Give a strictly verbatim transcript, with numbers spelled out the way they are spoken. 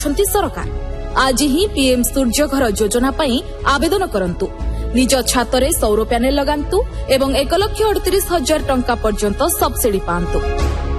सरकार आज ही पीएम सूर्य घर योजना पाई आवेदन करंतु निज छातरे सौर प्यानेल लगांतु एवं एक लाख अड़तीस हजार टंका पर्यंत सब्सिडी पांतु।